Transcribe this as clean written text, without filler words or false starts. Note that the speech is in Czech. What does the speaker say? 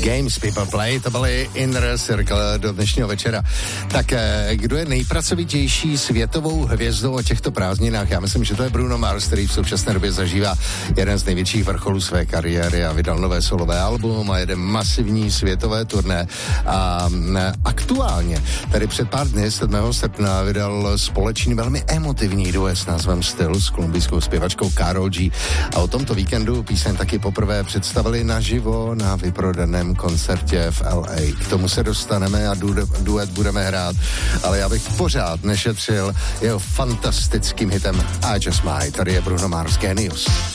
Games People Play, to byly Inner Circle do dnešního večera. Tak kdo je nejpracovitější světovou hvězdou o těchto prázdninách? Já myslím, že to je Bruno Mars, který v současné době zažívá jeden z největších vrcholů své kariéry a vydal nové solové album a jede masivní světové turné. A aktuálně, tady před pár dny, 7. srpna, vydal společný velmi emotivní duet s názvem Styl s kolumbijskou zpěvačkou Karol G. A o tomto víkendu píseň taky poprvé představili naživo na vyprodaném koncertě v LA. K tomu se dostaneme a duet budeme hrát, ale já bych pořád nešetřil jeho fantastickým hitem I Just Might. Tady je Bruno Mars, Genius.